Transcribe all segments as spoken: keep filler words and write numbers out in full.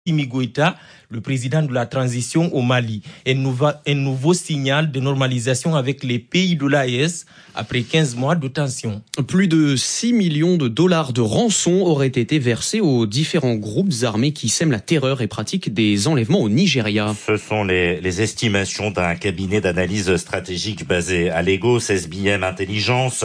Assimi Goïta, le président de la transition au Mali. Un, nouveau, un nouveau signal de normalisation avec les pays de l'A E S après quinze mois de tension. Plus de six millions de dollars de rançon auraient été versés aux différents groupes armés qui sèment la terreur et pratiquent des enlèvements au Nigeria. Ce sont les, les estimations d'un cabinet d'analyse stratégique basé à Lagos, S B M Intelligence.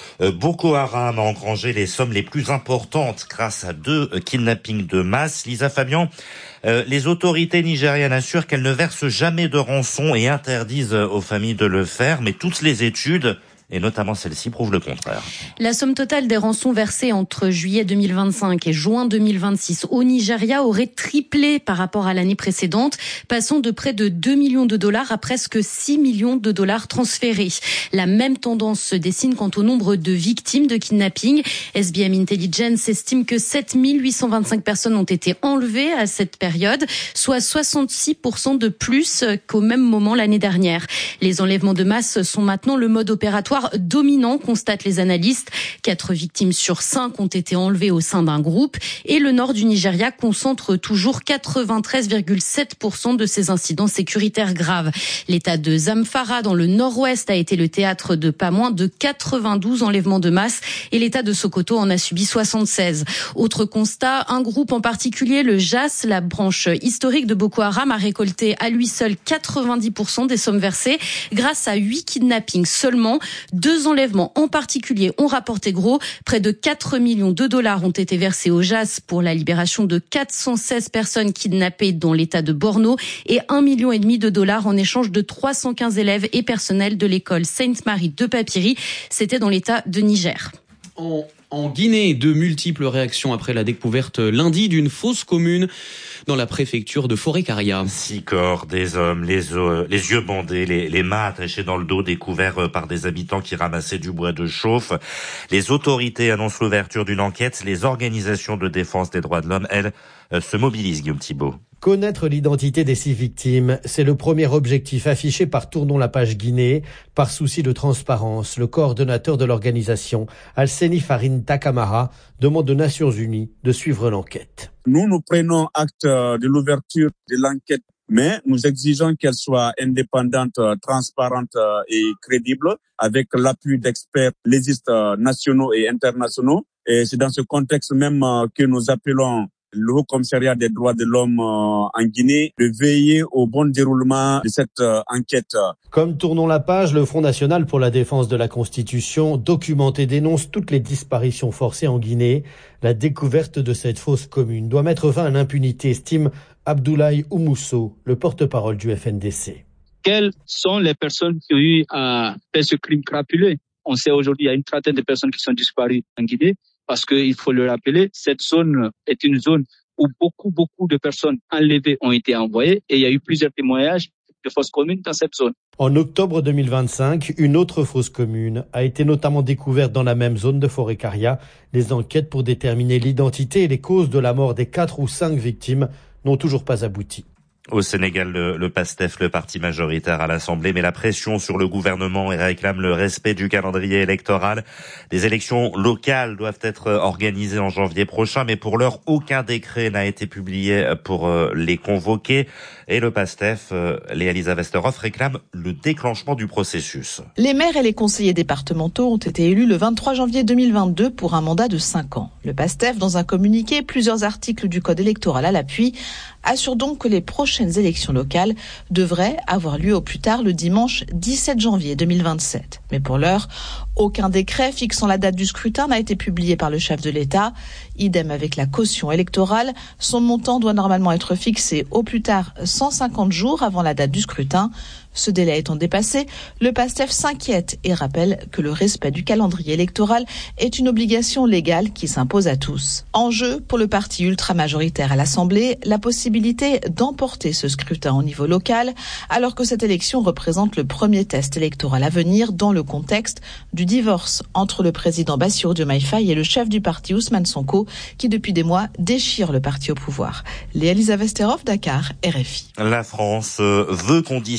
Boko Haram a engrangé les sommes les plus importantes grâce à deux kidnappings de masse. Lisa Fabian, euh, les autorités nigérianes assurent qu'elles ne versent jamais de rançon et interdisent aux familles de le faire, mais toutes les études, et notamment celle-ci, prouve le contraire. La somme totale des rançons versées entre juillet deux mille vingt-cinq et juin deux mille vingt-six au Nigeria aurait triplé par rapport à l'année précédente, passant de près de deux millions de dollars à presque six millions de dollars transférés. La même tendance se dessine quant au nombre de victimes de kidnapping. S B M Intelligence estime que sept mille huit cent vingt-cinq personnes ont été enlevées à cette période, soit soixante-six pour cent de plus qu'au même moment l'année dernière. Les enlèvements de masse sont maintenant le mode opératoire dominant, constatent les analystes. Quatre victimes sur cinq ont été enlevées au sein d'un groupe et le nord du Nigeria concentre toujours quatre-vingt-treize virgule sept pour cent de ces incidents sécuritaires graves. L'état de Zamfara dans le nord-ouest a été le théâtre de pas moins de quatre-vingt-douze enlèvements de masse et l'état de Sokoto en a subi soixante-seize. Autre constat, un groupe en particulier, le J A S, la branche historique de Boko Haram, a récolté à lui seul quatre-vingt-dix pour cent des sommes versées grâce à huit kidnappings seulement. Deux enlèvements en particulier ont rapporté gros. Près de quatre millions de dollars ont été versés au J A S pour la libération de quatre cent seize personnes kidnappées dans l'état de Borno et un million et demi de dollars en échange de trois cent quinze élèves et personnels de l'école Sainte-Marie de Papiri. C'était dans l'état de Niger. En, en Guinée, de multiples réactions après la découverte lundi d'une fosse commune dans la préfecture de Forêt-Caria. Six corps, des hommes, les, euh, les yeux bandés, les, les mains attachées dans le dos, découverts par des habitants qui ramassaient du bois de chauffe. Les autorités annoncent l'ouverture d'une enquête. Les organisations de défense des droits de l'homme, elles, euh, se mobilisent, Guillaume Thibault. Connaître l'identité des six victimes, c'est le premier objectif affiché par Tournons la page Guinée. Par souci de transparence, le coordonnateur de l'organisation, Alseni Farine Takamara, demande aux Nations Unies de suivre l'enquête. Nous, nous prenons acte de l'ouverture de l'enquête, mais nous exigeons qu'elle soit indépendante, transparente et crédible, avec l'appui d'experts légistes nationaux et internationaux. Et c'est dans ce contexte même que nous appelons le Haut Commissariat des droits de l'homme en Guinée de veiller au bon déroulement de cette enquête. Comme Tournons la page, le Front national pour la défense de la Constitution documente et dénonce toutes les disparitions forcées en Guinée. La découverte de cette fosse commune doit mettre fin à l'impunité, estime Abdoulaye Oumousso, le porte-parole du F N D C. Quelles sont les personnes qui ont eu à faire ce crime crapuleux? On sait aujourd'hui qu'il y a une trentaine de personnes qui sont disparues en Guinée. Parce qu'il faut le rappeler, cette zone est une zone où beaucoup, beaucoup de personnes enlevées ont été envoyées et il y a eu plusieurs témoignages de fosses communes dans cette zone. En octobre deux mille vingt-cinq, une autre fosse commune a été notamment découverte dans la même zone de Forêt-Caria. Les enquêtes pour déterminer l'identité et les causes de la mort des quatre ou cinq victimes n'ont toujours pas abouti. Au Sénégal, le, le PASTEF, le parti majoritaire à l'Assemblée, met la pression sur le gouvernement et réclame le respect du calendrier électoral. Des élections locales doivent être organisées en janvier prochain, mais pour l'heure, aucun décret n'a été publié pour les convoquer. Et le PASTEF, euh, Léa-Lisa Westerhoff, réclame le déclenchement du processus. Les maires et les conseillers départementaux ont été élus le vingt-trois janvier deux mille vingt-deux pour un mandat de cinq ans. Le PASTEF, dans un communiqué, plusieurs articles du code électoral à l'appui, assure donc que les prochaines élections locales devraient avoir lieu au plus tard le dimanche dix-sept janvier deux mille vingt-sept. Mais pour l'heure, aucun décret fixant la date du scrutin n'a été publié par le chef de l'État. Idem avec la caution électorale. Son montant doit normalement être fixé au plus tard cent cinquante jours avant la date du scrutin. Ce délai étant dépassé, le PASTEF s'inquiète et rappelle que le respect du calendrier électoral est une obligation légale qui s'impose à tous. En jeu, pour le parti ultra-majoritaire à l'Assemblée, la possibilité d'emporter ce scrutin au niveau local, alors que cette élection représente le premier test électoral à venir dans le contexte du divorce entre le président Bassirou Diomaye Faye et le chef du parti Ousmane Sonko, qui depuis des mois déchire le parti au pouvoir. Léa-Lisa Westerhoff, Dakar, R F I. La France veut conditionner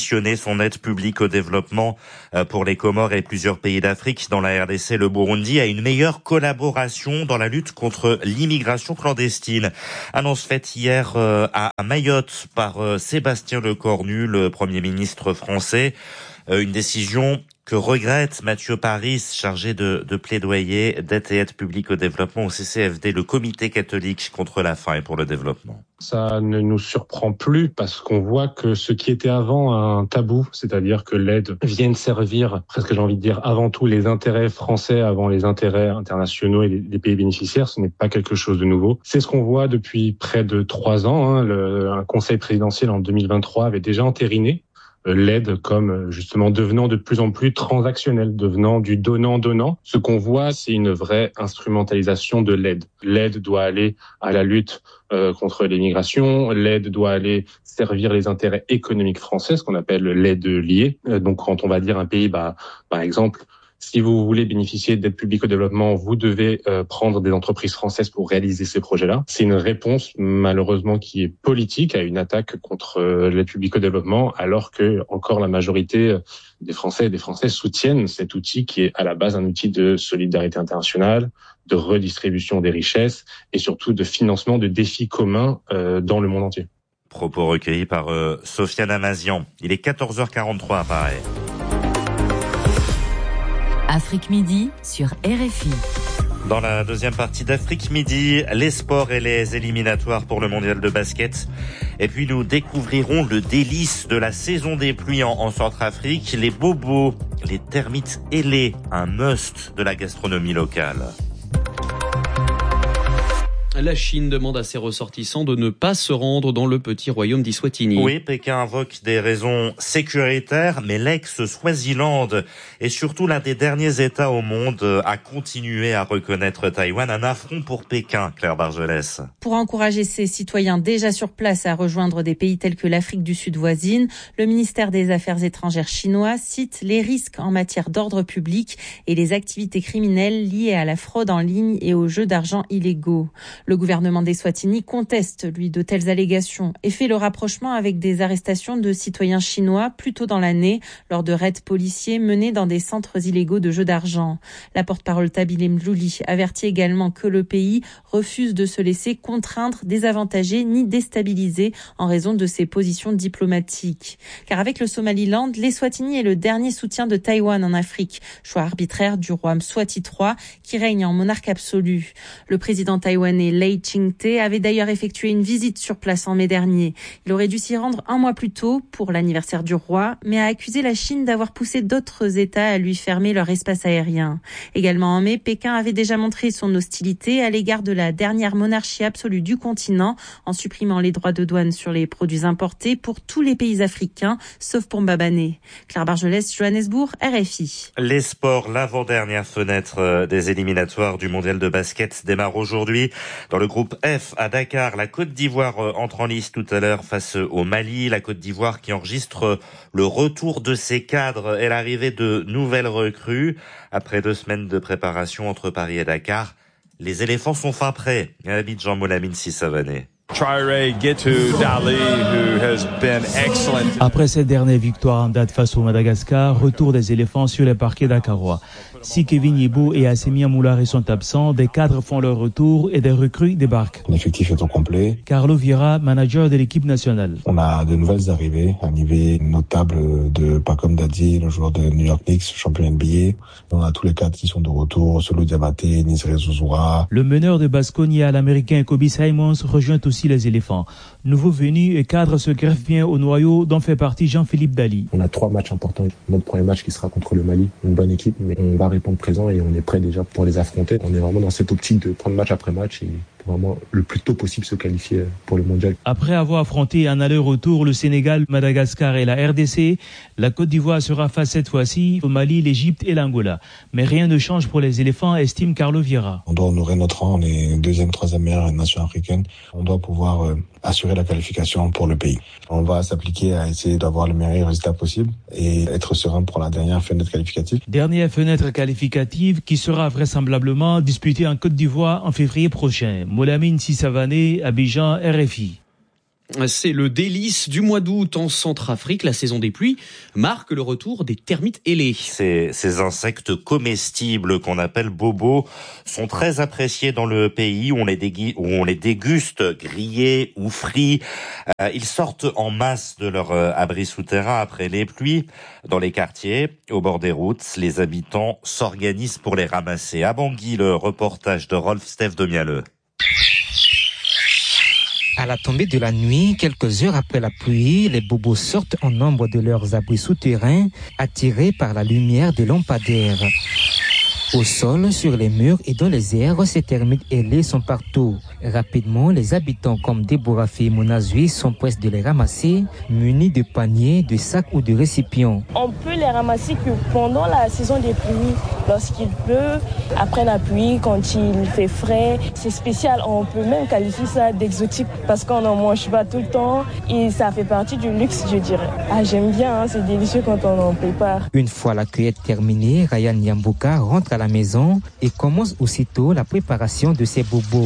son aide publique au développement pour les Comores et plusieurs pays d'Afrique, dans la R D C, le Burundi, à une meilleure collaboration dans la lutte contre l'immigration clandestine. Annonce faite hier à Mayotte par Sébastien Lecornu, le Premier ministre français. Une décision que regrette Mathieu Paris, chargé de, de plaidoyer d'aide et aide publique au développement au C C F D, le Comité catholique contre la faim et pour le développement. Ça ne nous surprend plus parce qu'on voit que ce qui était avant un tabou, c'est-à-dire que l'aide vienne servir, presque j'ai envie de dire, avant tout les intérêts français avant les intérêts internationaux et des pays bénéficiaires, ce n'est pas quelque chose de nouveau. C'est ce qu'on voit depuis près de trois ans. Hein. Le, un conseil présidentiel en deux mille vingt-trois avait déjà entériné l'aide comme justement devenant de plus en plus transactionnelle, devenant du donnant-donnant. Ce qu'on voit, c'est une vraie instrumentalisation de l'aide. L'aide doit aller à la lutte euh, contre l'immigration, l'aide doit aller servir les intérêts économiques français, ce qu'on appelle l'aide liée. Euh, donc quand on va dire un pays, bah, par exemple, si vous voulez bénéficier d'aide publique au développement, vous devez euh, prendre des entreprises françaises pour réaliser ces projets-là. C'est une réponse, malheureusement, qui est politique à une attaque contre euh, l'aide publique au développement, alors que encore la majorité des Français et des Françaises soutiennent cet outil qui est à la base un outil de solidarité internationale, de redistribution des richesses et surtout de financement de défis communs euh, dans le monde entier. Propos recueillis par euh, Sofiane Amazian. Il est quatorze heures quarante-trois à Paris. Afrique Midi sur R F I. Dans la deuxième partie d'Afrique Midi, les sports et les éliminatoires pour le mondial de basket. Et puis nous découvrirons le délice de la saison des pluies en, en Centrafrique, les bobos, les termites ailés, un must de la gastronomie locale. La Chine demande à ses ressortissants de ne pas se rendre dans le petit royaume d'Eswatini. Oui, Pékin invoque des raisons sécuritaires, mais l'ex-Swaziland est surtout l'un des derniers États au monde à continuer à reconnaître Taïwan. Un affront pour Pékin, Claire Bargelès. Pour encourager ses citoyens déjà sur place à rejoindre des pays tels que l'Afrique du Sud voisine, le ministère des Affaires étrangères chinois cite les risques en matière d'ordre public et les activités criminelles liées à la fraude en ligne et aux jeux d'argent illégaux. Le gouvernement d'Eswatini conteste, lui, de telles allégations et fait le rapprochement avec des arrestations de citoyens chinois plus tôt dans l'année lors de raids policiers menés dans des centres illégaux de jeux d'argent. La porte-parole Tabile Mlouli avertit également que le pays refuse de se laisser contraindre, désavantager ni déstabiliser en raison de ses positions diplomatiques. Car avec le Somaliland, l'Eswatini est le dernier soutien de Taïwan en Afrique, choix arbitraire du roi Mswati trois qui règne en monarque absolu. Le président taïwanais Lai Ching-te avait d'ailleurs effectué une visite sur place en mai dernier. Il aurait dû s'y rendre un mois plus tôt pour l'anniversaire du roi, mais a accusé la Chine d'avoir poussé d'autres États à lui fermer leur espace aérien. Également en mai, Pékin avait déjà montré son hostilité à l'égard de la dernière monarchie absolue du continent en supprimant les droits de douane sur les produits importés pour tous les pays africains, sauf pour Mbabané. Claire Bargelès, Johannesburg, R F I. Les sports, l'avant-dernière fenêtre des éliminatoires du mondial de basket démarre aujourd'hui. Dans le groupe F, à Dakar, la Côte d'Ivoire entre en lice tout à l'heure face au Mali. La Côte d'Ivoire qui enregistre le retour de ses cadres et l'arrivée de nouvelles recrues. Après deux semaines de préparation entre Paris et Dakar, les éléphants sont fin prêts. À Abidjan, Molamine Sissavané. Après cette dernière victoire en date face au Madagascar, retour des éléphants sur les parquets dakarois. Si Kevin Yebo et Assemia Moulari sont absents, des cadres font leur retour et des recrues débarquent. L'effectif est au complet. Carlo Vieira, manager de l'équipe nationale. On a de nouvelles arrivées, arrivées notables de Pacom Daddy, le joueur de New York Knicks, champion N B A. On a tous les cadres qui sont de retour, Solo Diabaté, Nisre Zuzura. Le meneur de Baskonia, l'américain Kobe Simons, rejoint aussi les éléphants. Nouveau venu et cadre se greffe bien au noyau dont fait partie Jean-Philippe Dali. On a trois matchs importants. Notre premier match qui sera contre le Mali, une bonne équipe, mais on va répondre présent et on est prêt déjà pour les affronter. On est vraiment dans cette optique de prendre match après match et vraiment le plus tôt possible se qualifier pour le mondial. Après avoir affronté en aller-retour le Sénégal, Madagascar et la R D C, la Côte d'Ivoire sera face cette fois-ci au Mali, l'Égypte et l'Angola. Mais rien ne change pour les éléphants, estime Carlo Vieira. On doit honorer notre rang, on est deuxième, troisième meilleure nation africaine. On doit pouvoir euh, assurer la qualification pour le pays. On va s'appliquer à essayer d'avoir le meilleur résultat possible et être serein pour la dernière fenêtre qualificative. Dernière fenêtre qualificative qui sera vraisemblablement disputée en Côte d'Ivoire en février prochain. Molamine Sissavané, Abidjan, R F I. C'est le délice du mois d'août en Centrafrique. La saison des pluies marque le retour des termites ailés. Ces, ces insectes comestibles qu'on appelle bobos sont très appréciés dans le pays où on les, dégui, où on les déguste grillés ou frits. Euh, ils sortent en masse de leur euh, abri souterrain après les pluies. Dans les quartiers, au bord des routes, les habitants s'organisent pour les ramasser. À Bangui, le reportage de Rolf Steph de Mialeux. À la tombée de la nuit, quelques heures après la pluie, les bobos sortent en nombre de leurs abris souterrains, attirés par la lumière des lampadaires. Au sol, sur les murs et dans les airs, ces termites ailés sont partout. Rapidement, les habitants comme Deborah Fimounazui sont pressés de les ramasser, munis de paniers, de sacs ou de récipients. On peut les ramasser que pendant la saison des pluies, lorsqu'il pleut, après la pluie, quand il fait frais. C'est spécial, on peut même qualifier ça d'exotique parce qu'on n'en mange pas tout le temps et ça fait partie du luxe, je dirais. Ah, j'aime bien, hein, c'est délicieux quand on en prépare. Une fois la cueillette terminée, Ryan Yambuka rentre à la maison et commence aussitôt la préparation de ses bobos.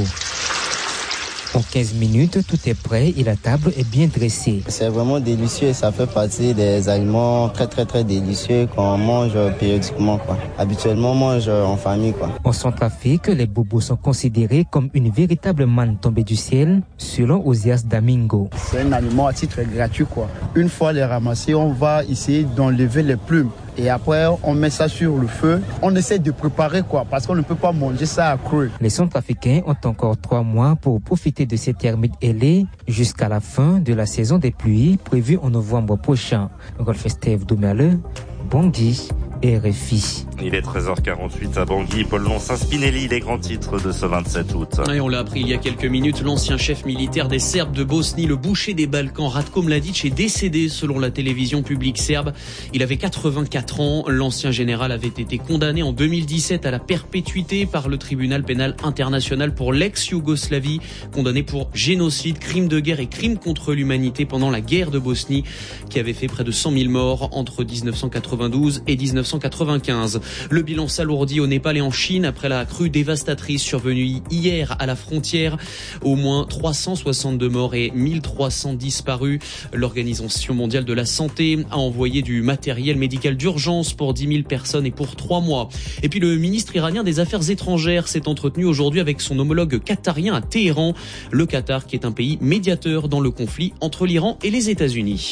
En quinze minutes, tout est prêt et la table est bien dressée. C'est vraiment délicieux, ça fait partie des aliments très très très délicieux qu'on mange périodiquement, quoi. Habituellement, on mange en famille, quoi. En Centrafrique, les bobos sont considérés comme une véritable manne tombée du ciel, selon Osias Damingo. C'est un aliment à titre gratuit, quoi. Une fois les ramassés, on va essayer d'enlever les plumes. Et après, on met ça sur le feu. On essaie de préparer, quoi, parce qu'on ne peut pas manger ça à cru. Les Centrafricains ont encore trois mois pour profiter de ces termites ailés jusqu'à la fin de la saison des pluies prévue en novembre prochain. Rolf Steve Domerle, Bangui, R F I. Il est treize heures quarante-huit à Bangui. Paul Lonsin-Spinelli, les grands titres de ce vingt-sept août. Et on l'a appris il y a quelques minutes, l'ancien chef militaire des Serbes de Bosnie, le boucher des Balkans, Ratko Mladic, est décédé selon la télévision publique serbe. Il avait quatre-vingt-quatre ans. L'ancien général avait été condamné en deux mille dix-sept à la perpétuité par le tribunal pénal international pour l'ex-Yougoslavie, condamné pour génocide, crime de guerre et crime contre l'humanité pendant la guerre de Bosnie, qui avait fait près de cent mille morts entre dix-neuf cent quatre-vingt-douze et dix-neuf cent quatre-vingt-quinze. Le bilan s'alourdit au Népal et en Chine après la crue dévastatrice survenue hier à la frontière. Au moins trois cent soixante-deux morts et mille trois cents disparus. L'Organisation mondiale de la santé a envoyé du matériel médical d'urgence pour dix mille personnes et pour trois mois. Et puis le ministre iranien des Affaires étrangères s'est entretenu aujourd'hui avec son homologue qatarien à Téhéran. Le Qatar qui est un pays médiateur dans le conflit entre l'Iran et les États-Unis.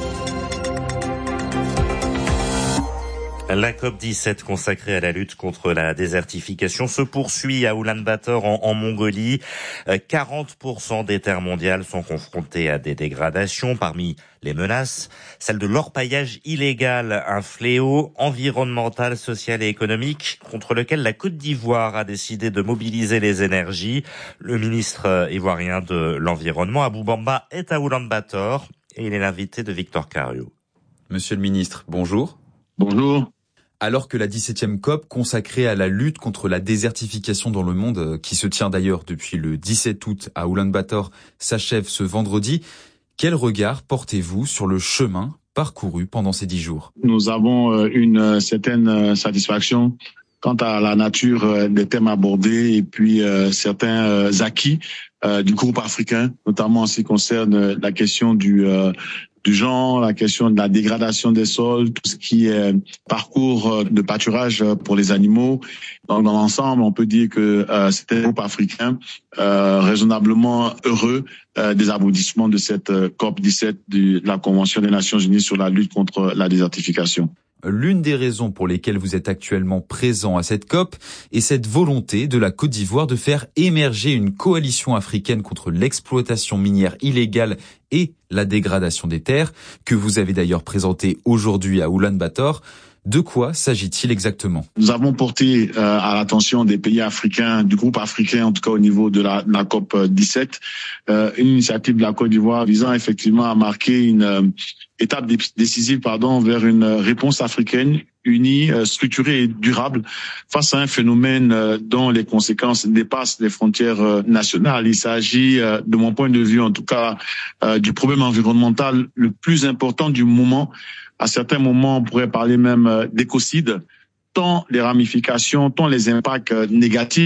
La COP dix-sept consacrée à la lutte contre la désertification se poursuit à Oulan-Bator en, en Mongolie. quarante pour cent des terres mondiales sont confrontées à des dégradations. Parmi les menaces, celle de l'orpaillage illégal, un fléau environnemental, social et économique contre lequel la Côte d'Ivoire a décidé de mobiliser les énergies. Le ministre ivoirien de l'Environnement, Abou Bamba, est à Oulan-Bator et il est l'invité de Victor Cario. Monsieur le ministre, bonjour. Bonjour. Alors que la dix-septième COP consacrée à la lutte contre la désertification dans le monde, qui se tient d'ailleurs depuis le dix-sept août à Oulan-Bator, s'achève ce vendredi, quel regard portez-vous sur le chemin parcouru pendant ces dix jours ? Nous avons une certaine satisfaction quant à la nature des thèmes abordés et puis euh, certains euh, acquis euh, du groupe africain, notamment en ce qui concerne la question du euh, du genre, la question de la dégradation des sols, tout ce qui est parcours de pâturage pour les animaux. Donc, dans l'ensemble, on peut dire que euh, c'était un groupe africain euh, raisonnablement heureux euh, des aboutissements de cette euh, COP dix-sept de la Convention des Nations Unies sur la lutte contre la désertification. L'une des raisons pour lesquelles vous êtes actuellement présent à cette COP est cette volonté de la Côte d'Ivoire de faire émerger une coalition africaine contre l'exploitation minière illégale et la dégradation des terres, que vous avez d'ailleurs présentée aujourd'hui à Oulan-Bator. De quoi s'agit-il exactement ? Nous avons porté euh, à l'attention des pays africains, du groupe africain, en tout cas au niveau de la, de la COP dix-sept, euh, une initiative de la Côte d'Ivoire visant effectivement à marquer une euh, étape décisive pardon, vers une réponse africaine unie, euh, structurée et durable face à un phénomène euh, dont les conséquences dépassent les frontières euh, nationales. Il s'agit, euh, de mon point de vue en tout cas, euh, du problème environnemental le plus important du moment. À certains moments, on pourrait parler même d'écocide, tant les ramifications, tant les impacts négatifs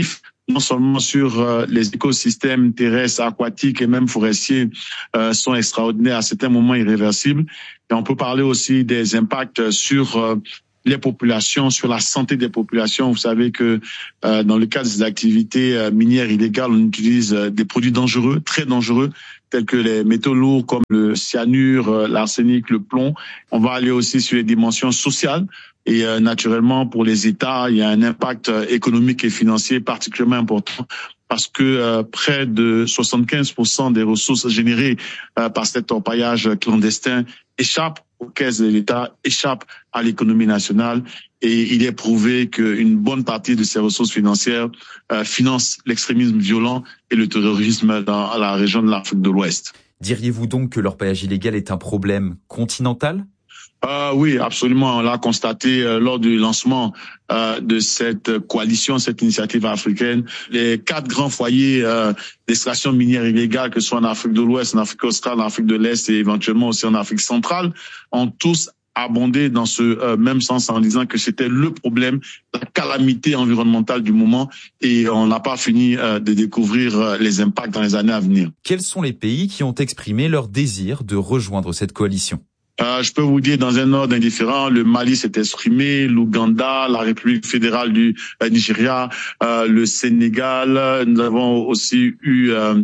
non seulement sur euh, les écosystèmes terrestres, aquatiques et même forestiers, euh, sont extraordinaires, à certains moments irréversibles. Et on peut parler aussi des impacts sur euh, les populations, sur la santé des populations. Vous savez que euh, dans le cadre des activités euh, minières illégales, on utilise euh, des produits dangereux, très dangereux, tels que les métaux lourds comme le cyanure, euh, l'arsenic, le plomb. On va aller aussi sur les dimensions sociales. Et euh, naturellement, pour les États, il y a un impact euh, économique et financier particulièrement important parce que euh, près de soixante-quinze pour cent des ressources générées euh, par cet orpaillage clandestin échappent aux caisses de l'État, échappent à l'économie nationale. Et il est prouvé qu'une bonne partie de ces ressources financières euh, finance l'extrémisme violent et le terrorisme dans la région de l'Afrique de l'Ouest. Diriez-vous donc que l'orpaillage illégal est un problème continental ? Euh, oui, absolument. On l'a constaté euh, lors du lancement euh, de cette coalition, cette initiative africaine. Les quatre grands foyers euh, d'extraction minière illégale, que ce soit en Afrique de l'Ouest, en Afrique australe, en Afrique de l'Est et éventuellement aussi en Afrique centrale, ont tous abondé dans ce euh, même sens en disant que c'était le problème, la calamité environnementale du moment et on n'a pas fini euh, de découvrir euh, les impacts dans les années à venir. Quels sont les pays qui ont exprimé leur désir de rejoindre cette coalition ? Euh, je peux vous dire dans un ordre indifférent, le Mali s'est exprimé, l'Ouganda, la République fédérale du euh, Nigeria, euh, le Sénégal. Nous avons aussi eu euh,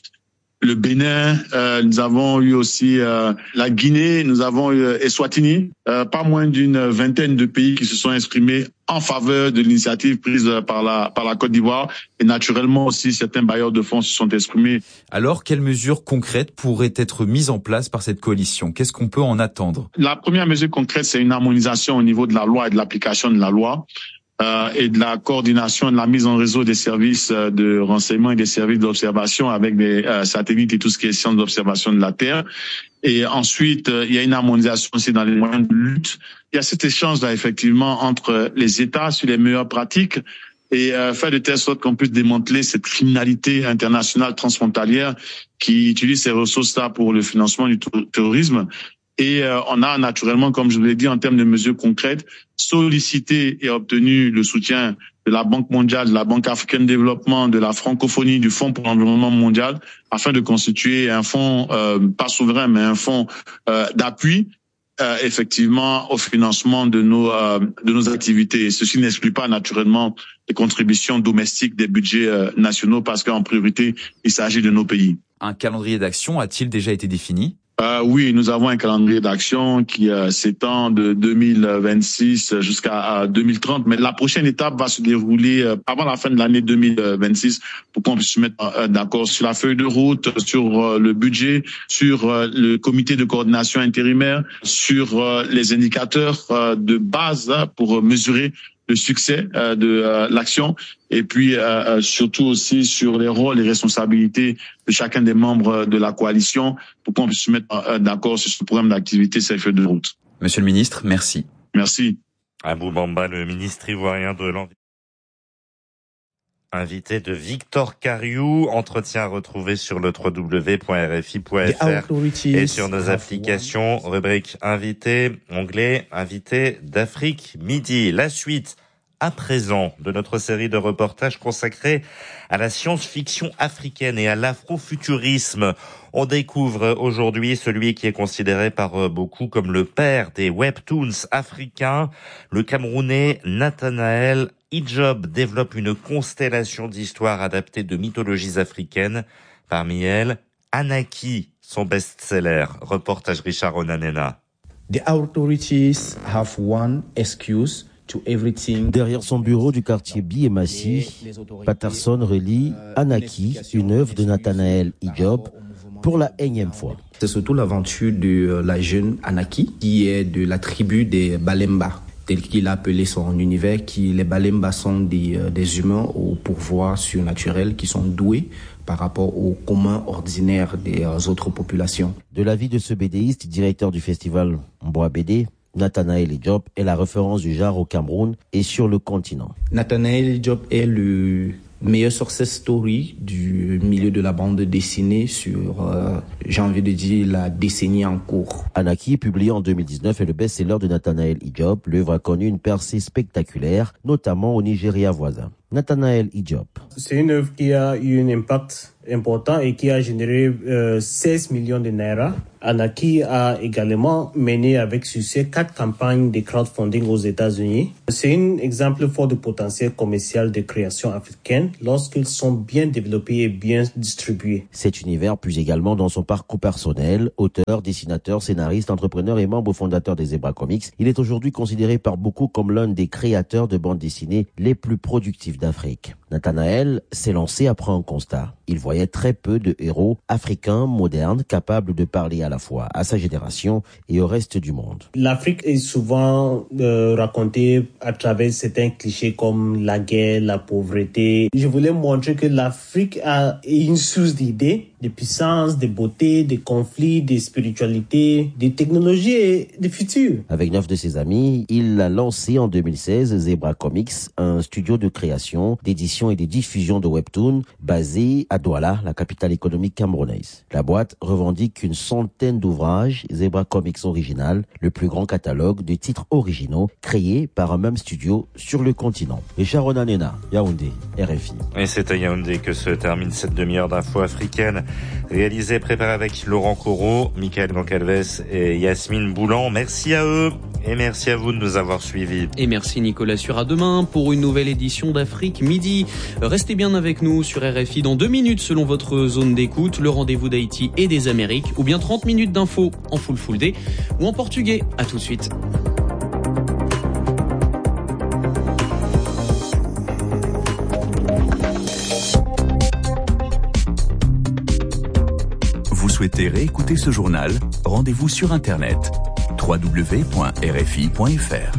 le Bénin, euh, nous avons eu aussi euh, la Guinée, nous avons eu euh, Eswatini. Euh, pas moins d'une vingtaine de pays qui se sont exprimés en faveur de l'initiative prise par la par la Côte d'Ivoire. Et naturellement aussi, certains bailleurs de fonds se sont exprimés. Alors, quelles mesures concrètes pourraient être mises en place par cette coalition ? Qu'est-ce qu'on peut en attendre ? La première mesure concrète, c'est une harmonisation au niveau de la loi et de l'application de la loi. Euh, et de la coordination, de la mise en réseau des services de renseignement et des services d'observation avec des euh, satellites et tout ce qui est sciences d'observation de la Terre. Et ensuite, euh, il y a une harmonisation aussi dans les moyens de lutte. Il y a cet échange-là, effectivement, entre les États sur les meilleures pratiques et euh, faire de telle sorte qu'on puisse démanteler cette criminalité internationale transfrontalière qui utilise ces ressources-là pour le financement du terrorisme. Et euh, on a naturellement, comme je vous l'ai dit, en termes de mesures concrètes, sollicité et obtenu le soutien de la Banque mondiale, de la Banque africaine de développement, de la francophonie, du Fonds pour l'environnement mondial, afin de constituer un fonds, euh, pas souverain, mais un fonds euh, d'appui, euh, effectivement, au financement de nos euh, de nos activités. Et ceci n'exclut pas naturellement les contributions domestiques des budgets euh, nationaux, parce qu'en priorité, il s'agit de nos pays. Un calendrier d'action a-t-il déjà été défini ? Euh, oui, nous avons un calendrier d'action qui euh, s'étend de deux mille vingt-six jusqu'à deux mille trente. Mais la prochaine étape va se dérouler euh, avant la fin de l'année deux mille vingt-six pour qu'on puisse se mettre euh, d'accord sur la feuille de route, sur euh, le budget, sur euh, le comité de coordination intérimaire, sur euh, les indicateurs euh, de base hein, pour mesurer le succès euh, de euh, l'action et puis euh, surtout aussi sur les rôles et responsabilités de chacun des membres de la coalition pour qu'on puisse se mettre euh, d'accord sur ce programme d'activité, cette feuille de route. Monsieur le ministre, merci. Merci. Abou Bamba, le ministre ivoirien de l'Environnement. Invité de Victor Cariou, entretien retrouvé sur le w w w point r f i point f r et sur nos applications, rubrique invité, onglet invité d'Afrique Midi. La suite à présent de notre série de reportages consacrés à la science-fiction africaine et à l'afrofuturisme. On découvre aujourd'hui celui qui est considéré par beaucoup comme le père des webtoons africains, le Camerounais Nathanaël Ijob développe une constellation d'histoires adaptées de mythologies africaines. Parmi elles, Anaki, son best-seller. Reportage Richard Onanena. The authorities have one excuse to everything. Derrière son bureau du quartier Biémassi, Patterson relie Anaki, une œuvre de Nathanaël Ijob, pour la énième fois. C'est surtout l'aventure de la jeune Anaki, qui est de la tribu des Balemba, tel qu'il a appelé son univers, qui les Balemba sont des, des humains au pouvoir surnaturel qui sont doués par rapport au commun ordinaire des autres populations. De l'avis de ce bédéiste, directeur du festival Mboa B D, Nathanaël Ijob est la référence du genre au Cameroun et sur le continent. Nathanaël Ijob est le meilleur success story du milieu de la bande dessinée sur, euh, j'ai envie de dire, la décennie en cours. Anaki, publié en deux mille dix-neuf, est le best-seller de Nathanaël Ijob. L'œuvre a connu une percée spectaculaire, notamment au Nigeria voisin. Nathanaël Idjop. C'est une œuvre qui a eu un impact important et qui a généré euh, seize millions de naira. Anaki a également mené avec succès quatre campagnes de crowdfunding aux États-Unis. C'est un exemple fort de potentiel commercial de création africaine lorsqu'ils sont bien développés et bien distribués. Cet univers puise également dans son parcours personnel. Auteur, dessinateur, scénariste, entrepreneur et membre fondateur des Zebra Comics, il est aujourd'hui considéré par beaucoup comme l'un des créateurs de bandes dessinées les plus productifs d'Afrique. Nathanaël s'est lancé après un constat. Il voyait très peu de héros africains modernes capables de parler à la fois à sa génération et au reste du monde. L'Afrique est souvent euh, racontée à travers certains clichés comme la guerre, la pauvreté. Je voulais montrer que l'Afrique a une source d'idées, de puissance, de beauté, de conflits, de spiritualité, de technologie et de futur. Avec neuf de ses amis, il a lancé en deux mille seize Zebra Comics, un studio de création, d'édition et de diffusion de webtoons basé à Douala, la capitale économique camerounaise. La boîte revendique une centaine d'ouvrages Zebra Comics original, le plus grand catalogue de titres originaux créés par un même studio sur le continent. Richard Ronanena, Yaoundé, R F I. Et c'est à Yaoundé que se termine cette demi-heure d'infos africaines. Réalisé, préparé avec Laurent Corot, Michael Goncalves et Yasmine Boulan. Merci à eux et merci à vous de nous avoir suivis. Et merci Nicolas Sur. À demain pour une nouvelle édition d'Afrique Midi. Restez bien avec nous sur R F I dans deux minutes selon votre zone d'écoute. Le rendez-vous d'Haïti et des Amériques ou bien trente minutes d'infos en full full day ou en portugais. À tout de suite. Vous souhaitez réécouter ce journal? Rendez-vous sur Internet w w w point r f i point f r.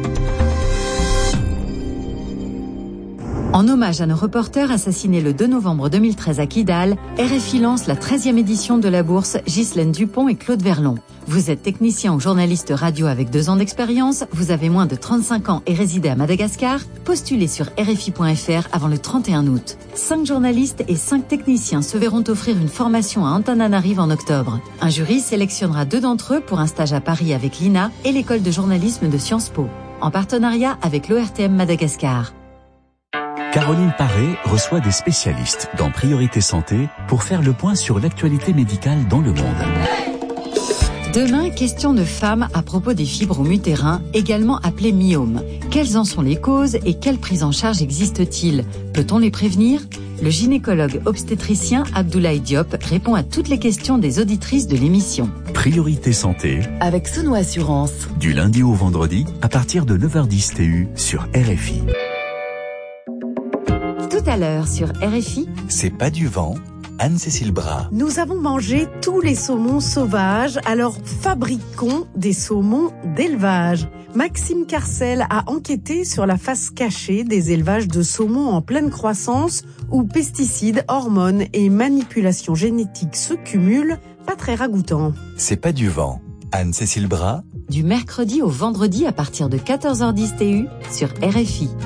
En hommage à nos reporters assassinés le deux novembre deux mille treize à Kidal, R F I lance la treizième édition de la bourse Ghislaine Dupont et Claude Verlon. Vous êtes technicien ou journaliste radio avec deux ans d'expérience, vous avez moins de trente-cinq ans et résidez à Madagascar, postulez sur r f i point f r avant le trente et un août. Cinq journalistes et cinq techniciens se verront offrir une formation à Antananarive en octobre. Un jury sélectionnera deux d'entre eux pour un stage à Paris avec l'I N A et l'école de journalisme de Sciences Po, en partenariat avec l'O R T M Madagascar. Caroline Paré reçoit des spécialistes dans Priorité Santé pour faire le point sur l'actualité médicale dans le monde. Demain, question de femmes à propos des fibromes utérins, également appelés myomes. Quelles en sont les causes et quelle prise en charge existe-t-il? Peut-on les prévenir? Le gynécologue obstétricien Abdoulaye Diop répond à toutes les questions des auditrices de l'émission. Priorité Santé avec Sono Assurance. Du lundi au vendredi à partir de neuf heures dix T U sur R F I. Tout à l'heure sur R F I. C'est pas du vent. Anne-Cécile Bras. Nous avons mangé tous les saumons sauvages, alors fabriquons des saumons d'élevage. Maxime Carcel a enquêté sur la face cachée des élevages de saumons en pleine croissance où pesticides, hormones et manipulations génétiques se cumulent, pas très ragoûtant. C'est pas du vent. Anne-Cécile Bras. Du mercredi au vendredi à partir de quatorze heures dix T U sur R F I.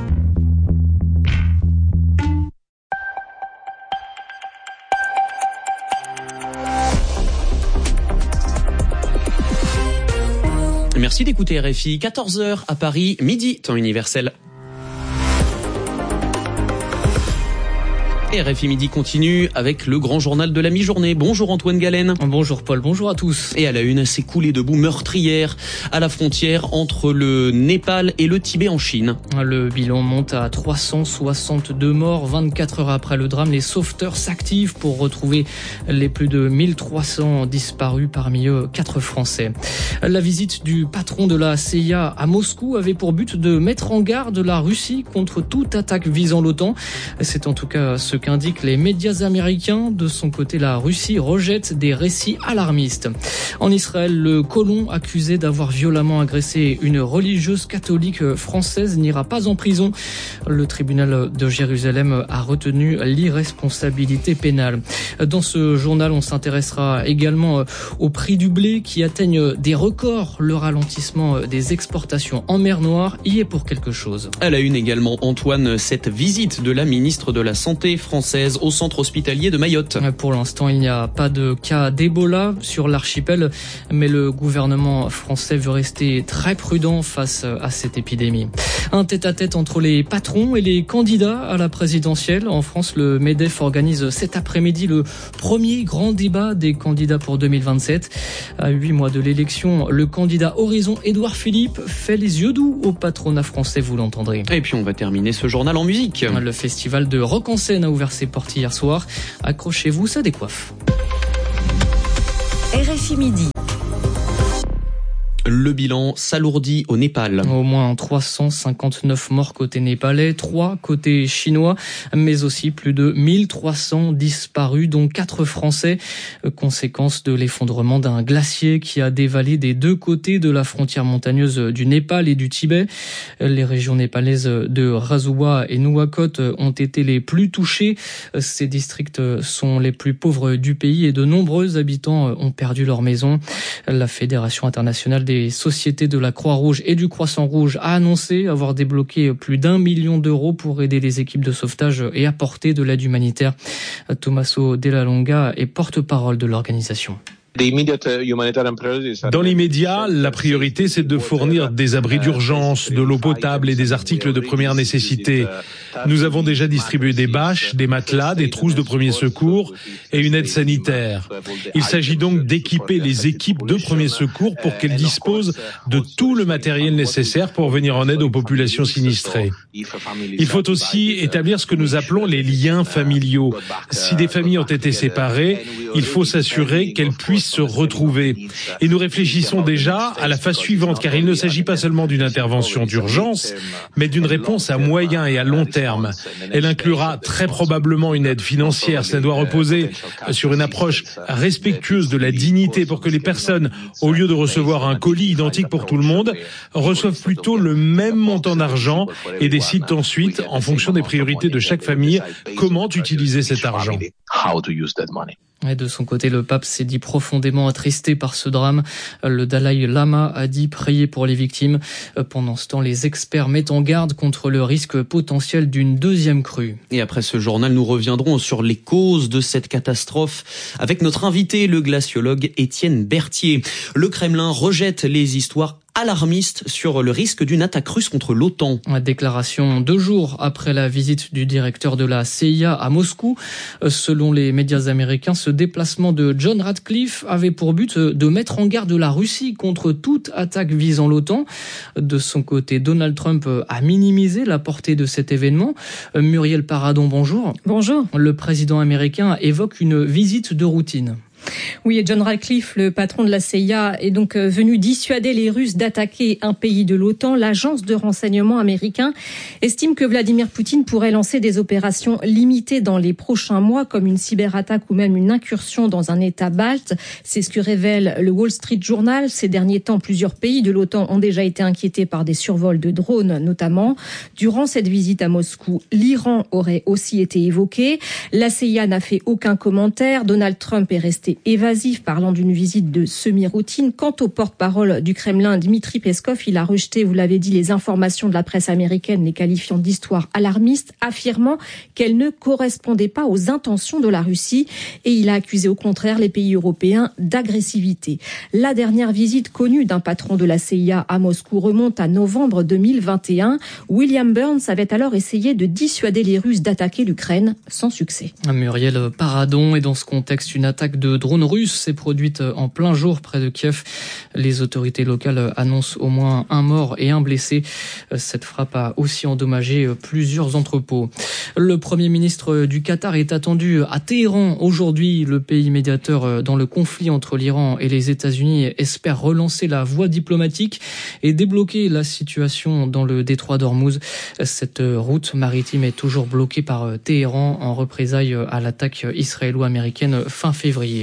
Merci d'écouter R F I, quatorze heures à Paris, midi, temps universel. R F I Midi continue avec le grand journal de la mi-journée. Bonjour Antoine Galen. Bonjour Paul, bonjour à tous. Et à la une, c'est coulé de boue meurtrière à la frontière entre le Népal et le Tibet en Chine. Le bilan monte à trois cent soixante-deux morts. vingt-quatre heures après le drame, les sauveteurs s'activent pour retrouver les plus de mille trois cents disparus, parmi eux quatre Français. La visite du patron de la C I A à Moscou avait pour but de mettre en garde la Russie contre toute attaque visant l'OTAN. C'est en tout cas ce qu'indiquent les médias américains. De son côté, la Russie rejette des récits alarmistes. En Israël, le colon accusé d'avoir violemment agressé une religieuse catholique française n'ira pas en prison. Le tribunal de Jérusalem a retenu l'irresponsabilité pénale. Dans ce journal, on s'intéressera également au prix du blé qui atteignent des records. Le ralentissement des exportations en mer Noire y est pour quelque chose. À la une également, Antoine, cette visite de la ministre de la Santé française au centre hospitalier de Mayotte. Pour l'instant, il n'y a pas de cas d'Ebola sur l'archipel, mais le gouvernement français veut rester très prudent face à cette épidémie. Un tête-à-tête entre les patrons et les candidats à la présidentielle. En France, le MEDEF organise cet après-midi le premier grand débat des candidats pour deux mille vingt-sept. À huit mois de l'élection, le candidat Horizon Édouard Philippe fait les yeux doux au patronat français, vous l'entendrez. Et puis on va terminer ce journal en musique. Le festival de Rock en Seine a ouvert ses portes hier soir. Accrochez-vous, ça décoiffe. R F I Midi. Le bilan s'alourdit au Népal. Au moins trois cent cinquante-neuf morts côté népalais, trois côté chinois, mais aussi plus de mille trois cents disparus, dont quatre Français. Conséquence de l'effondrement d'un glacier qui a dévalé des deux côtés de la frontière montagneuse du Népal et du Tibet. Les régions népalaises de Razua et Nuwakot ont été les plus touchées. Ces districts sont les plus pauvres du pays et de nombreux habitants ont perdu leur maison. La Fédération internationale des Les sociétés de la Croix-Rouge et du Croissant-Rouge a annoncé avoir débloqué plus d'un million d'euros pour aider les équipes de sauvetage et apporter de l'aide humanitaire. Tommaso Della Longa est porte-parole de l'organisation. Dans l'immédiat, la priorité, c'est de fournir des abris d'urgence, de l'eau potable et des articles de première nécessité. Nous avons déjà distribué des bâches, des matelas, des trousses de premier secours et une aide sanitaire. Il s'agit donc d'équiper les équipes de premier secours pour qu'elles disposent de tout le matériel nécessaire pour venir en aide aux populations sinistrées. Il faut aussi établir ce que nous appelons les liens familiaux. Si des familles ont été séparées, il faut s'assurer qu'elles puissent se retrouver. Et nous réfléchissons déjà à la phase suivante, car il ne s'agit pas seulement d'une intervention d'urgence, mais d'une réponse à moyen et à long terme. Elle inclura très probablement une aide financière. Cela doit reposer sur une approche respectueuse de la dignité pour que les personnes, au lieu de recevoir un colis identique pour tout le monde, reçoivent plutôt le même montant d'argent et décident ensuite, en fonction des priorités de chaque famille, comment utiliser cet argent. Et de son côté, le pape s'est dit profondément attristé par ce drame. Le Dalai Lama a dit prier pour les victimes. Pendant ce temps, les experts mettent en garde contre le risque potentiel d'une deuxième crue. Et après ce journal, nous reviendrons sur les causes de cette catastrophe avec notre invité, le glaciologue Étienne Berthier. Le Kremlin rejette les histoires alarmiste sur le risque d'une attaque russe contre l'OTAN. Déclaration deux jours après la visite du directeur de la C I A à Moscou. Selon les médias américains, ce déplacement de John Ratcliffe avait pour but de mettre en garde la Russie contre toute attaque visant l'OTAN. De son côté, Donald Trump a minimisé la portée de cet événement. Muriel Paradon, bonjour. Bonjour. Le président américain évoque une visite de routine. Oui, et John Ratcliffe, le patron de la C I A, est donc venu dissuader les Russes d'attaquer un pays de l'OTAN. L'agence de renseignement américain estime que Vladimir Poutine pourrait lancer des opérations limitées dans les prochains mois, comme une cyberattaque ou même une incursion dans un État balte. C'est ce que révèle le Wall Street Journal. Ces derniers temps, plusieurs pays de l'OTAN ont déjà été inquiétés par des survols de drones, notamment. Durant cette visite à Moscou, l'Iran aurait aussi été évoqué. La C I A n'a fait aucun commentaire. Donald Trump est resté évasif, parlant d'une visite de semi-routine. Quant au porte-parole du Kremlin, Dmitri Peskov, il a rejeté, vous l'avez dit, les informations de la presse américaine, les qualifiant d'histoire alarmiste, affirmant qu'elles ne correspondaient pas aux intentions de la Russie. Et il a accusé au contraire les pays européens d'agressivité. La dernière visite connue d'un patron de la C I A à Moscou remonte à novembre deux mille vingt et un. William Burns avait alors essayé de dissuader les Russes d'attaquer l'Ukraine, sans succès. Muriel Paradon, et dans ce contexte, une attaque de drone russe s'est produite en plein jour près de Kiev. Les autorités locales annoncent au moins un mort et un blessé. Cette frappe a aussi endommagé plusieurs entrepôts. Le Premier ministre du Qatar est attendu à Téhéran aujourd'hui. Le pays médiateur dans le conflit entre l'Iran et les États-Unis espère relancer la voie diplomatique et débloquer la situation dans le détroit d'Ormuz. Cette route maritime est toujours bloquée par Téhéran en représailles à l'attaque israélo-américaine fin février.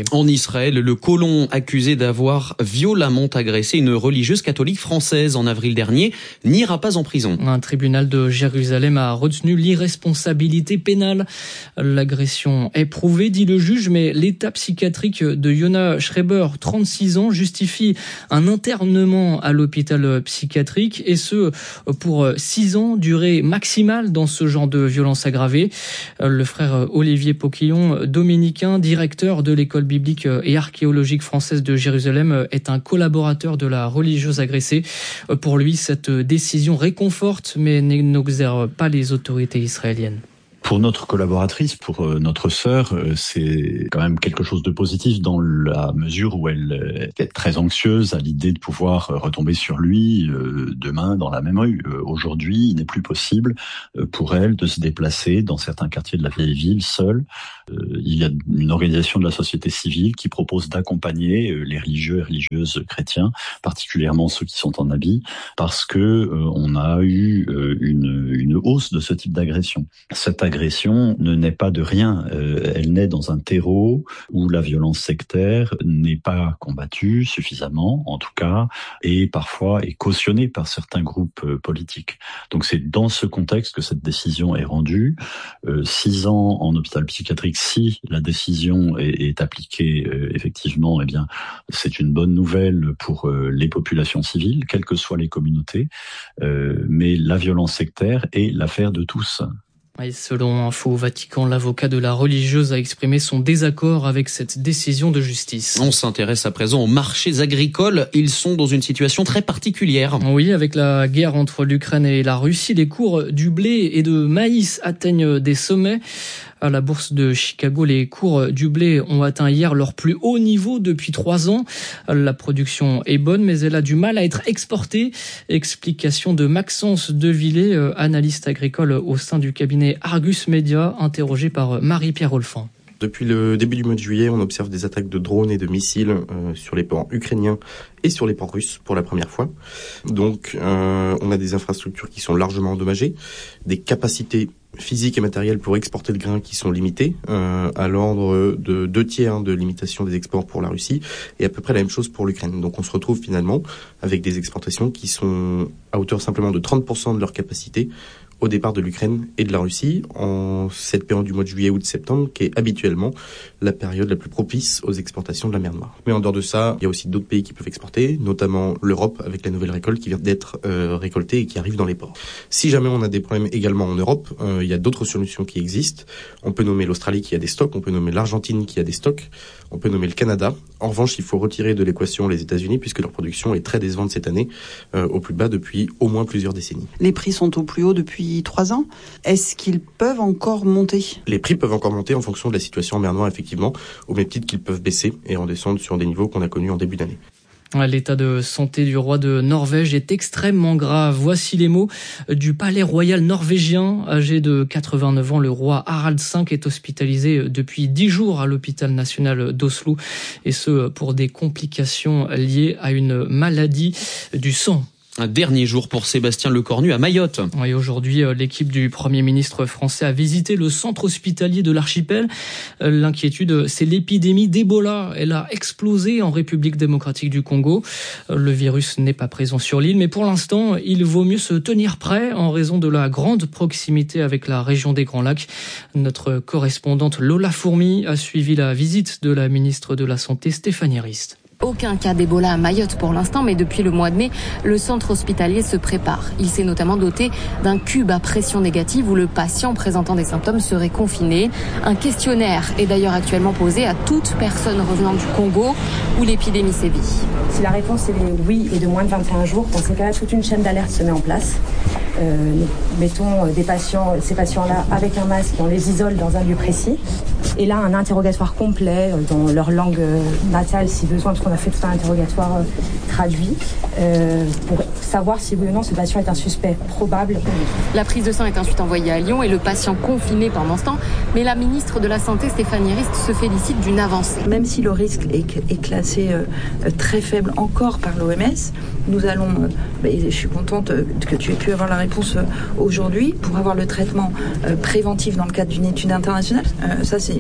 En Israël, le colon accusé d'avoir violemment agressé une religieuse catholique française en avril dernier n'ira pas en prison. Un tribunal de Jérusalem a retenu l'irresponsabilité pénale. L'agression est prouvée, dit le juge, mais l'état psychiatrique de Yona Schreiber, trente-six ans, justifie un internement à l'hôpital psychiatrique, et ce pour six ans, durée maximale dans ce genre de violence aggravée. Le frère Olivier Poquillon, dominicain, directeur de l'école biblique et archéologique française de Jérusalem, est un collaborateur de la religieuse agressée. Pour lui, cette décision réconforte mais n'exerce pas les autorités israéliennes. Pour notre collaboratrice, pour notre sœur, c'est quand même quelque chose de positif dans la mesure où elle est très anxieuse à l'idée de pouvoir retomber sur lui demain dans la même rue. Aujourd'hui, il n'est plus possible pour elle de se déplacer dans certains quartiers de la vieille ville seule. Il y a une organisation de la société civile qui propose d'accompagner les religieux et religieuses chrétiens, particulièrement ceux qui sont en habit, parce que on a eu une, une hausse de ce type d'agression. Cette agression ne naît pas de rien, euh, elle naît dans un terreau où la violence sectaire n'est pas combattue suffisamment, en tout cas, et parfois est cautionnée par certains groupes euh, politiques. Donc c'est dans ce contexte que cette décision est rendue. Euh, six ans en hôpital psychiatrique, si la décision est, est appliquée euh, effectivement, eh bien c'est une bonne nouvelle pour euh, les populations civiles, quelles que soient les communautés, euh, mais la violence sectaire est l'affaire de tous. Et selon Info Vatican, l'avocat de la religieuse a exprimé son désaccord avec cette décision de justice. On s'intéresse à présent aux marchés agricoles. Ils sont dans une situation très particulière. Oui, avec la guerre entre l'Ukraine et la Russie, les cours du blé et de maïs atteignent des sommets. À la bourse de Chicago, les cours du blé ont atteint hier leur plus haut niveau depuis trois ans. La production est bonne, mais elle a du mal à être exportée. Explication de Maxence Devillé, analyste agricole au sein du cabinet Argus Media, interrogé par Marie-Pierre Olfan. Depuis le début du mois de juillet, on observe des attaques de drones et de missiles euh, sur les ports ukrainiens et sur les ports russes pour la première fois. Donc, euh, on a des infrastructures qui sont largement endommagées, des capacités physiques et matérielles pour exporter le grain qui sont limitées, euh, à l'ordre de deux tiers de limitation des exports pour la Russie, et à peu près la même chose pour l'Ukraine. Donc on se retrouve finalement avec des exportations qui sont à hauteur simplement de trente pour cent de leur capacité au départ de l'Ukraine et de la Russie, en cette période du mois de juillet, août, septembre, qui est habituellement la période la plus propice aux exportations de la mer Noire. Mais en dehors de ça, il y a aussi d'autres pays qui peuvent exporter, notamment l'Europe, avec la nouvelle récolte qui vient d'être euh, récoltée et qui arrive dans les ports. Si jamais on a des problèmes également en Europe, euh, il y a d'autres solutions qui existent. On peut nommer l'Australie qui a des stocks, on peut nommer l'Argentine qui a des stocks, on peut nommer le Canada. En revanche, il faut retirer de l'équation les États-Unis, puisque leur production est très décevante cette année, euh, au plus bas depuis au moins plusieurs décennies. Les prix sont au plus haut depuis trois ans. Est-ce qu'ils peuvent encore monter ? Les prix peuvent encore monter en fonction de la situation en mer Noire, effectivement, au même titre qu'ils peuvent baisser et redescendre sur des niveaux qu'on a connus en début d'année. L'état de santé du roi de Norvège est extrêmement grave. Voici les mots du palais royal norvégien. Âgé de quatre-vingt-neuf ans, le roi Harald cinq est hospitalisé depuis dix jours à l'hôpital national d'Oslo, et ce pour des complications liées à une maladie du sang. Un dernier jour pour Sébastien Lecornu à Mayotte. Oui, aujourd'hui, l'équipe du Premier ministre français a visité le centre hospitalier de l'archipel. L'inquiétude, c'est l'épidémie d'Ebola. Elle a explosé en République démocratique du Congo. Le virus n'est pas présent sur l'île, mais pour l'instant, il vaut mieux se tenir prêt en raison de la grande proximité avec la région des Grands Lacs. Notre correspondante Lola Fourmi a suivi la visite de la ministre de la Santé, Stéphanie Rist. Aucun cas d'Ebola à Mayotte pour l'instant, mais depuis le mois de mai, le centre hospitalier se prépare. Il s'est notamment doté d'un cube à pression négative où le patient présentant des symptômes serait confiné. Un questionnaire est d'ailleurs actuellement posé à toute personne revenant du Congo où l'épidémie sévit. Si la réponse est oui et de moins de vingt et un jours, dans ces cas-là, toute une chaîne d'alerte se met en place. Euh, nous mettons des patients, ces patients-là avec un masque et on les isole dans un lieu précis. Et là, un interrogatoire complet dans leur langue natale si besoin, parce qu'on a fait tout un interrogatoire euh, traduit euh, pour savoir si oui ou non ce patient est un suspect probable. La prise de sang est ensuite envoyée à Lyon et le patient confiné pendant ce temps. Mais la ministre de la Santé, Stéphanie Rist, se félicite d'une avancée. Même si le risque est, est classé euh, très faible encore par l'O M S, nous allons, euh, et je suis contente que tu aies pu avoir la réponse euh, aujourd'hui, pour avoir le traitement euh, préventif dans le cadre d'une étude internationale. Euh, ça, c'est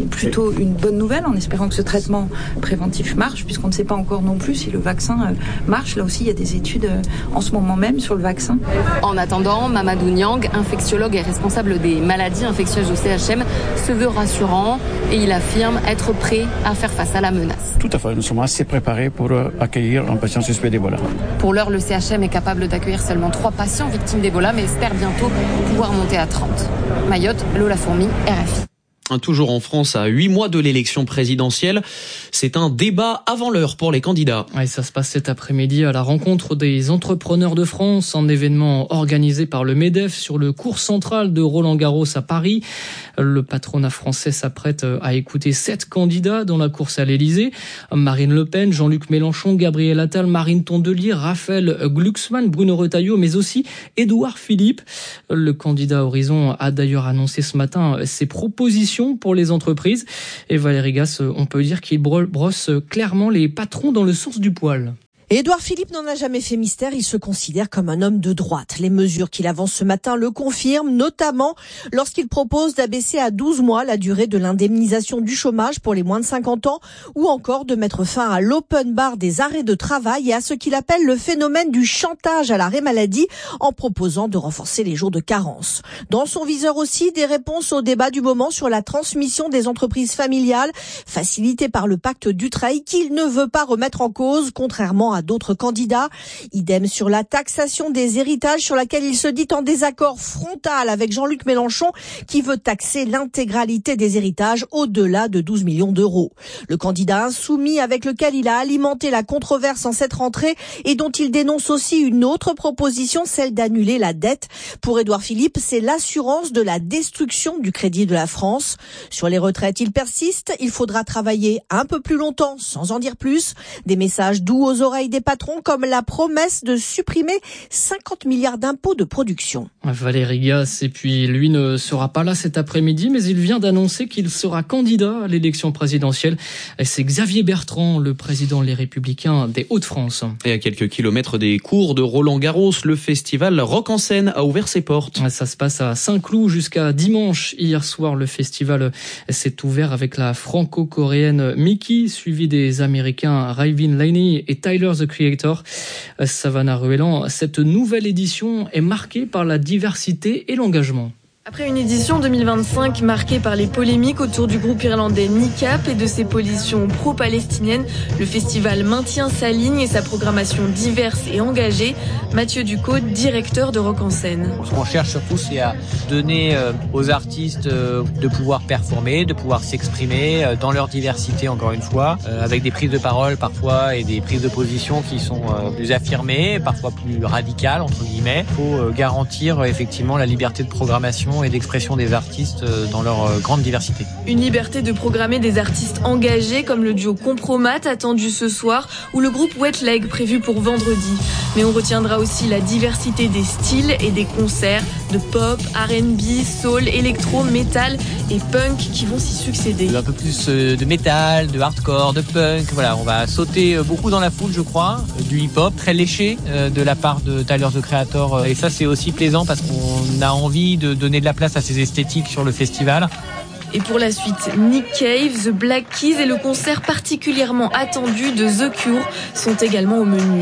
plutôt une bonne nouvelle, en espérant que ce traitement préventif marche, puisqu'on ne sait pas encore non plus si le vaccin marche. Là aussi, il y a des études en ce moment même sur le vaccin. En attendant, Mamadou Niang, infectiologue et responsable des maladies infectieuses au C H M, se veut rassurant et il affirme être prêt à faire face à la menace. Tout à fait, nous sommes assez préparés pour accueillir un patient suspect d'Ebola. Pour l'heure, le C H M est capable d'accueillir seulement trois patients victimes d'Ebola, mais espère bientôt pouvoir monter à trente. Mayotte, Lola Fourmi, R F I. Toujours en France, à huit mois de l'élection présidentielle, c'est un débat avant l'heure pour les candidats. Ouais, ça se passe cet après-midi à la rencontre des entrepreneurs de France, un événement organisé par le MEDEF sur le cours central de Roland-Garros à Paris. Le patronat français s'apprête à écouter sept candidats dans la course à l'Élysée. Marine Le Pen, Jean-Luc Mélenchon, Gabriel Attal, Marine Tondelier, Raphaël Glucksmann, Bruno Retailleau, mais aussi Édouard Philippe. Le candidat Horizon a d'ailleurs annoncé ce matin ses propositions pour les entreprises. Et Valérie Gasse, on peut dire qu'il brosse clairement les patrons dans le sens du poil. Édouard Philippe n'en a jamais fait mystère, il se considère comme un homme de droite. Les mesures qu'il avance ce matin le confirment, notamment lorsqu'il propose d'abaisser à douze mois la durée de l'indemnisation du chômage pour les moins de cinquante ans, ou encore de mettre fin à l'open bar des arrêts de travail et à ce qu'il appelle le phénomène du chantage à l'arrêt maladie, en proposant de renforcer les jours de carence. Dans son viseur aussi, des réponses au débat du moment sur la transmission des entreprises familiales, facilitée par le pacte Dutreil, qu'il ne veut pas remettre en cause, contrairement à à d'autres candidats. Idem sur la taxation des héritages, sur laquelle il se dit en désaccord frontal avec Jean-Luc Mélenchon, qui veut taxer l'intégralité des héritages au-delà de douze millions d'euros. Le candidat insoumis avec lequel il a alimenté la controverse en cette rentrée et dont il dénonce aussi une autre proposition, celle d'annuler la dette. Pour Édouard Philippe, c'est l'assurance de la destruction du crédit de la France. Sur les retraites, il persiste. Il faudra travailler un peu plus longtemps, sans en dire plus. Des messages doux aux oreilles des patrons, comme la promesse de supprimer cinquante milliards d'impôts de production. Valérie Gasse, et puis lui ne sera pas là cet après-midi, mais il vient d'annoncer qu'il sera candidat à l'élection présidentielle. Et c'est Xavier Bertrand, le président Les Républicains des Hauts-de-France. Et à quelques kilomètres des cours de Roland-Garros, le festival Rock en scène a ouvert ses portes. Ça se passe à Saint-Cloud jusqu'à dimanche. Hier soir, le festival s'est ouvert avec la franco-coréenne Miki, suivie des Américains Ryvin Laney et Tyler The Creator. Savannah Ruellan, cette nouvelle édition est marquée par la diversité et l'engagement. Après une édition deux mille vingt-cinq marquée par les polémiques autour du groupe irlandais NICAP et de ses positions pro-palestiniennes, le festival maintient sa ligne et sa programmation diverse et engagée. Mathieu Ducot, directeur de Rock en scène. Ce qu'on cherche surtout, c'est à donner aux artistes de pouvoir performer, de pouvoir s'exprimer dans leur diversité, encore une fois, avec des prises de parole parfois et des prises de position qui sont plus affirmées, parfois plus radicales, entre guillemets. Il faut garantir effectivement la liberté de programmation et d'expression des artistes dans leur grande diversité. Une liberté de programmer des artistes engagés comme le duo Compromat attendu ce soir ou le groupe Wet Leg prévu pour vendredi. Mais on retiendra aussi la diversité des styles et des concerts de pop, R and B, soul, électro, métal et punk qui vont s'y succéder. Un peu plus de métal, de hardcore, de punk. Voilà, on va sauter beaucoup dans la foule, je crois. Du hip-hop très léché de la part de Tyler The Creator. Et ça, c'est aussi plaisant parce qu'on a envie de donner de la place à ces esthétiques sur le festival. Et pour la suite, Nick Cave, The Black Keys et le concert particulièrement attendu de The Cure sont également au menu.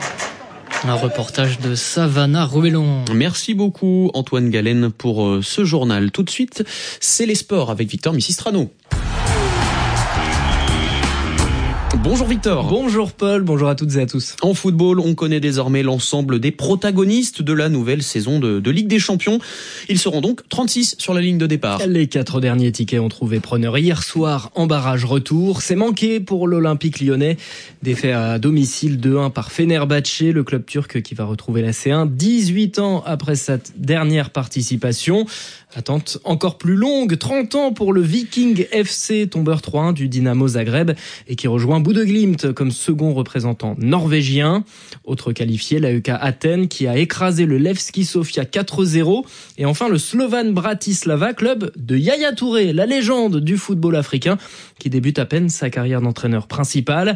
Un reportage de Savannah Ruellan. Merci beaucoup Antoine Galen pour ce journal. Tout de suite, c'est les sports avec Victor Missistrano. Bonjour Victor. Bonjour Paul, bonjour à toutes et à tous. En football, on connaît désormais l'ensemble des protagonistes de la nouvelle saison de, de Ligue des Champions. Ils seront donc trente-six sur la ligne de départ. Les quatre derniers tickets ont trouvé preneur hier soir en barrage retour. C'est manqué pour l'Olympique lyonnais. Défait à domicile deux un par Fenerbahçe, le club turc qui va retrouver la C un dix-huit ans après sa dernière participation. Attente encore plus longue, trente ans pour le Viking F C, tombeur trois un du Dynamo Zagreb et qui rejoint Bodø/Glimt comme second représentant norvégien. Autre qualifié, l'A E K Athènes qui a écrasé le Levski Sofia quatre zéro. Et enfin le Slovan Bratislava, club de Yaya Touré, la légende du football africain qui débute à peine sa carrière d'entraîneur principal.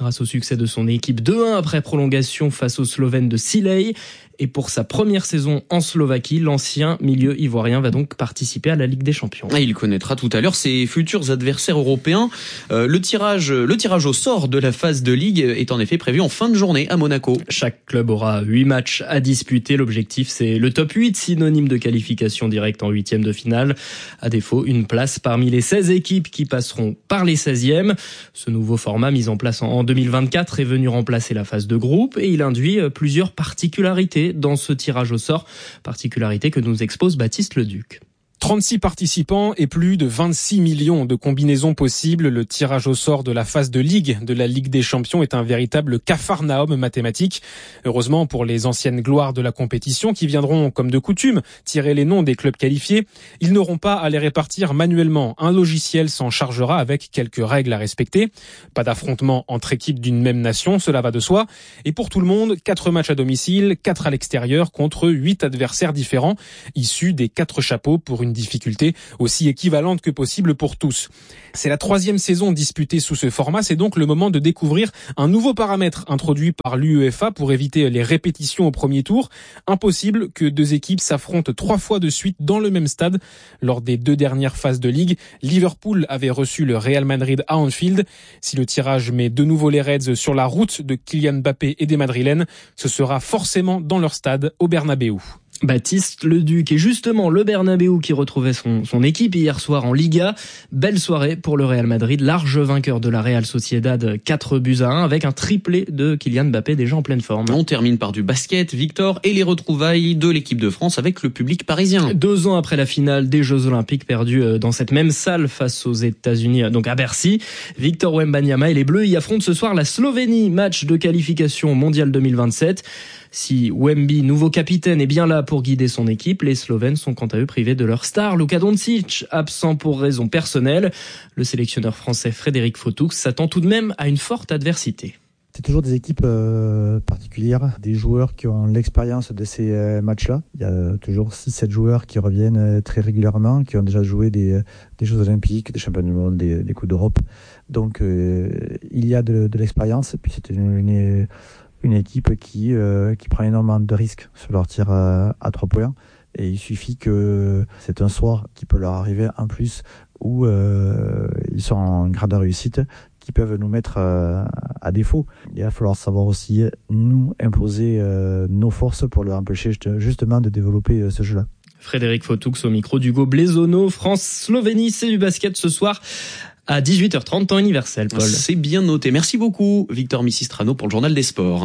grâce au succès de son équipe deux un après prolongation face aux Slovènes de Silej. Et pour sa première saison en Slovaquie, l'ancien milieu ivoirien va donc participer à la Ligue des Champions. Ah, il connaîtra tout à l'heure ses futurs adversaires européens. Euh, le tirage, le tirage au sort de la phase de Ligue est en effet prévu en fin de journée à Monaco. Chaque club aura huit matchs à disputer. L'objectif, c'est le top huit, synonyme de qualification directe en huitième de finale. À défaut, une place parmi les seize équipes qui passeront par les seizièmes. Ce nouveau format mis en place en deux mille vingt-quatre est venu remplacer la phase de groupe et il induit plusieurs particularités dans ce tirage au sort, particularité que nous expose Baptiste Leduc. trente-six participants et plus de vingt-six millions de combinaisons possibles. Le tirage au sort de la phase de Ligue de la Ligue des Champions est un véritable capharnaüm mathématique. Heureusement pour les anciennes gloires de la compétition qui viendront, comme de coutume, tirer les noms des clubs qualifiés, ils n'auront pas à les répartir manuellement. Un logiciel s'en chargera avec quelques règles à respecter. Pas d'affrontement entre équipes d'une même nation, cela va de soi. Et pour tout le monde, quatre matchs à domicile, quatre à l'extérieur contre huit adversaires différents, issus des quatre chapeaux pour une difficulté aussi équivalente que possible pour tous. C'est la troisième saison disputée sous ce format, c'est donc le moment de découvrir un nouveau paramètre introduit par l'UEFA pour éviter les répétitions au premier tour. Impossible que deux équipes s'affrontent trois fois de suite dans le même stade. Lors des deux dernières phases de Ligue, Liverpool avait reçu le Real Madrid à Anfield. Si le tirage met de nouveau les Reds sur la route de Kylian Mbappé et des Madrilènes, ce sera forcément dans leur stade au Bernabéu. Baptiste Leduc et justement le Bernabéu qui retrouvait son, son équipe hier soir en Liga. Belle soirée pour le Real Madrid, large vainqueur de la Real Sociedad, quatre buts à un avec un triplé de Kylian Mbappé déjà en pleine forme. On termine par du basket, Victor, et les retrouvailles de l'équipe de France avec le public parisien. Deux ans après la finale des Jeux Olympiques perdus dans cette même salle face aux États-Unis, donc à Bercy, Victor Wembanyama et les Bleus y affrontent ce soir la Slovénie, match de qualification mondial deux mille vingt-sept. Si Wemby, nouveau capitaine, est bien là pour guider son équipe, les Slovènes sont quant à eux privés de leur star, Luka Doncic, absent pour raison personnelle. Le sélectionneur français Frédéric Fautoux s'attend tout de même à une forte adversité. C'est toujours des équipes euh, particulières, des joueurs qui ont l'expérience de ces euh, matchs-là. Il y a toujours six sept joueurs qui reviennent euh, très régulièrement, qui ont déjà joué des, des Jeux Olympiques, des Championnats du Monde, des, des Coupes d'Europe. Donc euh, il y a de, de l'expérience, et puis c'est une, une une équipe qui euh, qui prend énormément de risques sur leur tir à, à trois points, et il suffit que c'est un soir qui peut leur arriver en plus où euh, ils sont en grande réussite, qui peuvent nous mettre euh, à défaut. Il va falloir savoir aussi nous imposer euh, nos forces pour leur empêcher justement de développer euh, ce jeu-là. Frédéric Fautoux au micro d'Hugo Blaisono. France-Slovénie, c'est du basket ce soir à dix-huit heures trente, temps universel, Paul. C'est bien noté. Merci beaucoup, Victor Missistrano, pour le journal des sports.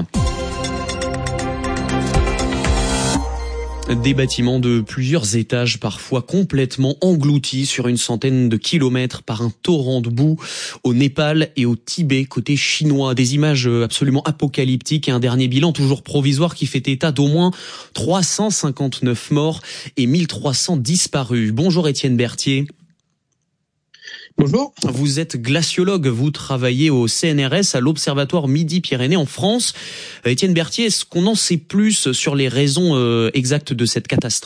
Des bâtiments de plusieurs étages, parfois complètement engloutis sur une centaine de kilomètres par un torrent de boue au Népal et au Tibet, côté chinois. Des images absolument apocalyptiques et un dernier bilan toujours provisoire qui fait état d'au moins trois cent cinquante-neuf morts et mille trois cents disparus. Bonjour Étienne Berthier. Bonjour. Vous êtes glaciologue, vous travaillez au C N R S à l'Observatoire Midi-Pyrénées en France. Étienne Berthier, est-ce qu'on en sait plus sur les raisons euh, exactes de cette catastrophe ?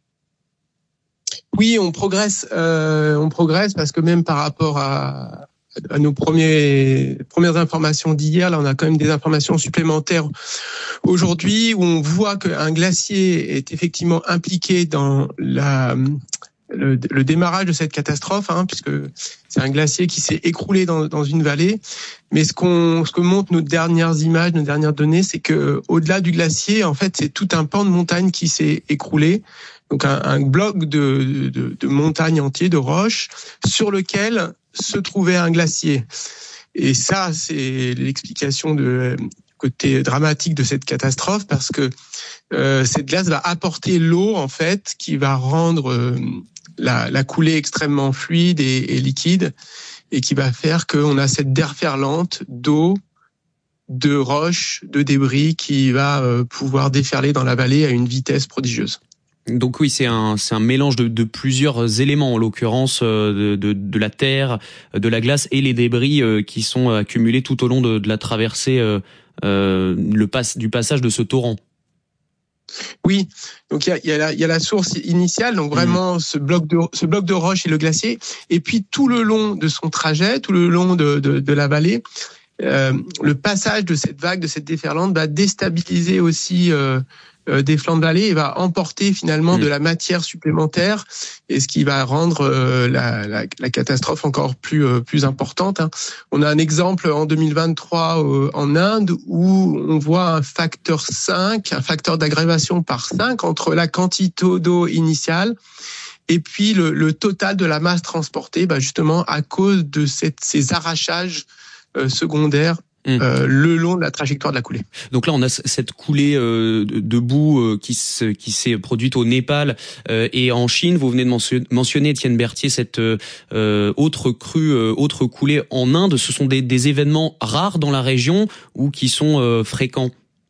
Oui, on progresse, euh, on progresse parce que même par rapport à, à nos premiers, premières informations d'hier, là on a quand même des informations supplémentaires aujourd'hui où on voit qu'un glacier est effectivement impliqué dans la... Le, le démarrage de cette catastrophe, hein, puisque c'est un glacier qui s'est écroulé dans, dans une vallée. Mais ce qu'on, ce que montrent nos dernières images, nos dernières données, c'est que au-delà du glacier, en fait, c'est tout un pan de montagne qui s'est écroulé. Donc un, un bloc de, de, de montagne entier, de roches, sur lequel se trouvait un glacier. Et ça, c'est l'explication de côté dramatique de cette catastrophe, parce que euh, cette glace va apporter l'eau, en fait, qui va rendre euh, la, la coulée extrêmement fluide et, et liquide, et qui va faire qu'on a cette déferlante d'eau, de roches, de débris qui va euh, pouvoir déferler dans la vallée à une vitesse prodigieuse. Donc oui, c'est un c'est un mélange de, de plusieurs éléments, en l'occurrence de, de de la terre, de la glace et les débris euh, qui sont accumulés tout au long de, de la traversée euh, euh, le pass du passage de ce torrent. Oui, donc il y a, il y a la il y a la source initiale, donc vraiment mmh. ce bloc de ce bloc de roche et le glacier, et puis tout le long de son trajet, tout le long de de, de la vallée, euh, le passage de cette vague, de cette déferlante, va déstabiliser aussi euh, euh, des flancs de vallée et va emporter finalement mmh. de la matière supplémentaire, et ce qui va rendre euh, la, la, la catastrophe encore plus euh, plus importante. Hein. On a un exemple en deux mille vingt-trois euh, en Inde où on voit un facteur cinq, un facteur d'aggravation par cinq entre la quantité d'eau initiale et puis le, le total de la masse transportée, bah justement à cause de cette, ces arrachages euh, secondaires Euh, le long de la trajectoire de la coulée. Donc là, on a cette coulée euh, de boue euh, qui, se, qui s'est produite au Népal euh, et en Chine. Vous venez de mentionner, Étienne Berthier, cette euh, autre crue, euh, autre coulée en Inde. Ce sont des, des événements rares dans la région ou qui sont euh, fréquents?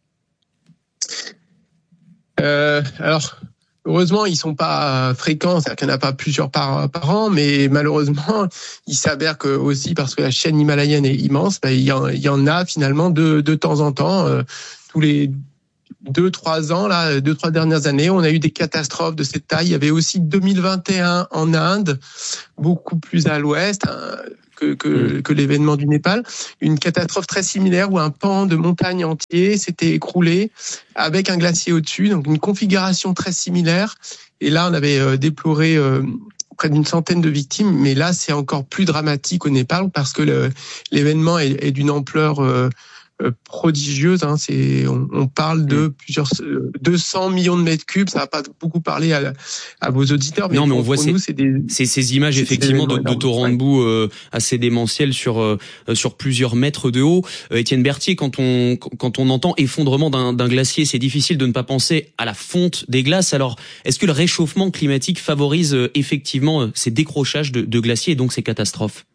euh, Alors... Heureusement, ils sont pas fréquents, c'est-à-dire qu'il n'y en a pas plusieurs par, par an, mais malheureusement, il s'avère que aussi parce que la chaîne himalayenne est immense, ben, il, y en, il y en a finalement de, de temps en temps, euh, tous les deux, trois ans, là, deux, trois dernières années, on a eu des catastrophes de cette taille. Il y avait aussi deux mille vingt et un en Inde, beaucoup plus à l'ouest, hein, que, que, que l'événement du Népal, une catastrophe très similaire où un pan de montagne entier s'était écroulé avec un glacier au-dessus, donc une configuration très similaire. Et là, on avait euh, déploré euh, près d'une centaine de victimes, mais là, c'est encore plus dramatique au Népal parce que le, l'événement est, est d'une ampleur euh, prodigieuse. Hein, c'est, on, on parle de plusieurs deux cents millions de mètres cubes. Ça va pas beaucoup parler à, à vos auditeurs, mais non, mais on pour, voit pour ces, nous, c'est des, ces, ces images c'est effectivement de, de torrents de boue euh, assez démentiels sur euh, sur plusieurs mètres de haut. Euh, Étienne Berthier, quand on quand on entend effondrement d'un, d'un glacier, c'est difficile de ne pas penser à la fonte des glaces. Alors, est-ce que le réchauffement climatique favorise euh, effectivement euh, ces décrochages de, de glaciers et donc ces catastrophes?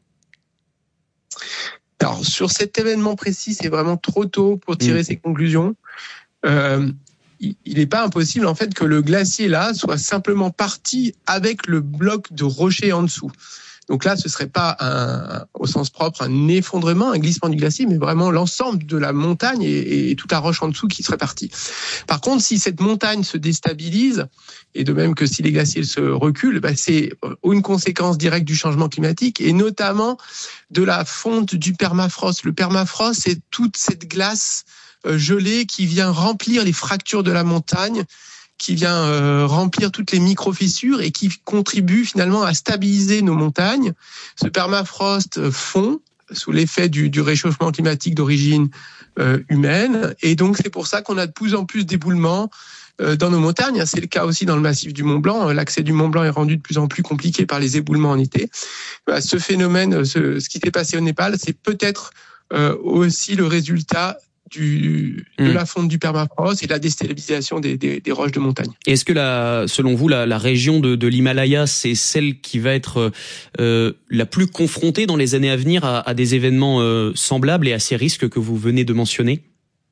Alors, sur cet événement précis, c'est vraiment trop tôt pour tirer mmh. ces conclusions. Euh, il n'est pas impossible, en fait, que le glacier, là, soit simplement parti avec le bloc de rocher en dessous. Donc là, ce serait pas un, au sens propre, un effondrement, un glissement du glacier, mais vraiment l'ensemble de la montagne et, et toute la roche en dessous qui serait partie. Par contre, si cette montagne se déstabilise, et de même que si les glaciers se reculent, bah c'est une conséquence directe du changement climatique et notamment de la fonte du permafrost. Le permafrost, c'est toute cette glace gelée qui vient remplir les fractures de la montagne, qui vient euh, remplir toutes les micro-fissures et qui contribue finalement à stabiliser nos montagnes. Ce permafrost fond sous l'effet du, du réchauffement climatique d'origine euh, humaine. Et donc, c'est pour ça qu'on a de plus en plus d'éboulements euh, dans nos montagnes. C'est le cas aussi dans le massif du Mont Blanc. L'accès du Mont Blanc est rendu de plus en plus compliqué par les éboulements en été. Bah, ce phénomène, ce, ce qui s'est passé au Népal, c'est peut-être euh, aussi le résultat Du, de mmh. la fonte du permafrost et de la déstabilisation des, des, des roches de montagne. Et est-ce que, la, selon vous, la, la région de, de l'Himalaya, c'est celle qui va être euh, la plus confrontée dans les années à venir à, à des événements euh, semblables et à ces risques que vous venez de mentionner ?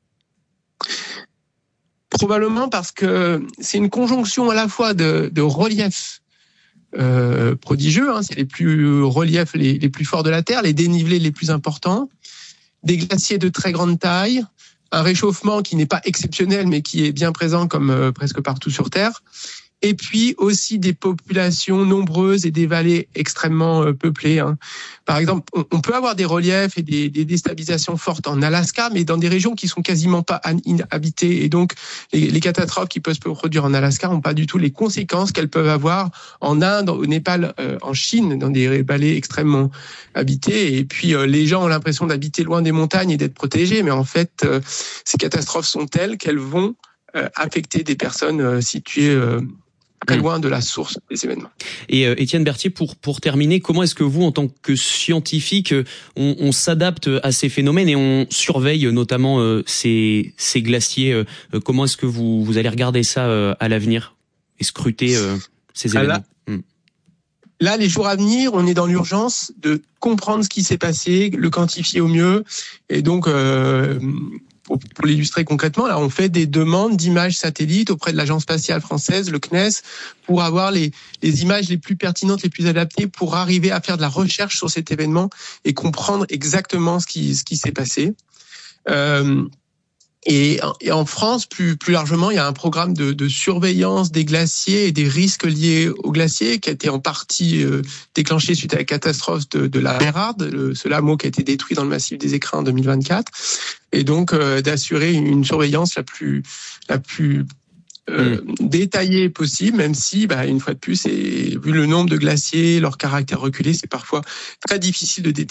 Probablement parce que c'est une conjonction à la fois de, de reliefs euh, prodigieux, hein, c'est les plus reliefs les, les plus forts de la Terre, les dénivelés les plus importants, des glaciers de très grande taille, un réchauffement qui n'est pas exceptionnel mais qui est bien présent comme euh, presque partout sur Terre, et puis aussi des populations nombreuses et des vallées extrêmement euh, peuplées. Hein. Par exemple, on, on peut avoir des reliefs et des, des déstabilisations fortes en Alaska, mais dans des régions qui sont quasiment pas habitées, et donc les, les catastrophes qui peuvent se produire en Alaska n'ont pas du tout les conséquences qu'elles peuvent avoir en Inde, au Népal, euh, en Chine, dans des vallées extrêmement habitées. Et puis euh, les gens ont l'impression d'habiter loin des montagnes et d'être protégés, mais en fait, euh, ces catastrophes sont telles qu'elles vont euh, affecter des personnes euh, situées euh, très loin de la source des événements. Et euh, Étienne Berthier, pour pour terminer, comment est-ce que vous, en tant que scientifique, on, on s'adapte à ces phénomènes et on surveille notamment euh, ces ces glaciers euh, Comment est-ce que vous vous allez regarder ça euh, à l'avenir et scruter euh, ces événements? Là, hmm. là, les jours à venir, on est dans l'urgence de comprendre ce qui s'est passé, le quantifier au mieux, et donc. Euh, Pour l'illustrer concrètement, là, on fait des demandes d'images satellites auprès de l'Agence spatiale française, le C N E S, pour avoir les, les images les plus pertinentes, les plus adaptées, pour arriver à faire de la recherche sur cet événement et comprendre exactement ce qui, ce qui s'est passé. Euh, Et, et en France, plus, plus largement, il y a un programme de, de surveillance des glaciers et des risques liés aux glaciers qui a été en partie euh, déclenché suite à la catastrophe de, de la Bérarde, le, ce hameau qui a été détruit dans le massif des Écrins en deux mille vingt-quatre, et donc euh, d'assurer une surveillance la plus, la plus euh, mmh. détaillée possible, même si, bah, une fois de plus, et vu le nombre de glaciers, leur caractère reculé, c'est parfois très difficile de détecter